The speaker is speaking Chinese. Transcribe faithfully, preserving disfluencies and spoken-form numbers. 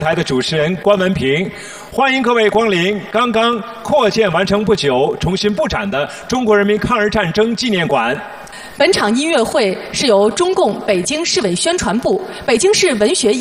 台的主持人关文平，欢迎各位光临刚刚扩建完成不久、重新布展的中国人民抗日战争纪念馆。 本场音乐会是由中共北京市委宣传部、北京市文学